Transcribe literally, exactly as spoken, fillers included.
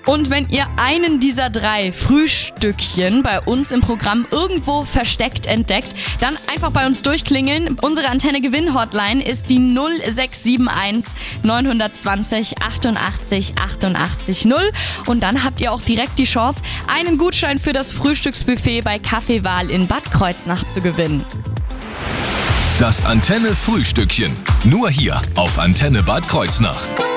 Und wenn ihr einen dieser drei Frühstückchen bei uns im Programm irgendwo versteckt entdeckt, dann einfach bei uns durchklingeln. Unsere Antenne-Gewinn-Hotline ist die null sechs sieben eins neun zwei null achtundachtzig achtundachtzig null. Und dann habt ihr auch direkt die Chance, einen Gutschein für das Frühstücksbuffet bei Kaffeewahl in Bad Kreuznach zu gewinnen. Das Antenne-Frühstückchen. Nur hier auf Antenne Bad Kreuznach.